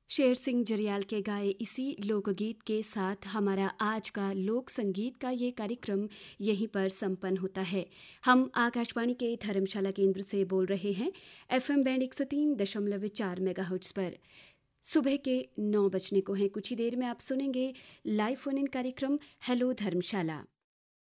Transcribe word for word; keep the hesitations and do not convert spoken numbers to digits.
शेर सिंह जरियाल के गाए इसी लोकगीत के साथ हमारा आज का लोक संगीत का ये कार्यक्रम यहीं पर संपन्न होता है। हम आकाशवाणी के धर्मशाला केंद्र से बोल रहे हैं एफएम बैंड एक सौ तीन दशमलव चार मेगाहर्ट्ज पर। सुबह के नौ बजने को हैं। कुछ ही देर में आप सुनेंगे लाइव फोन इन कार्यक्रम हेलो धर्मशाला।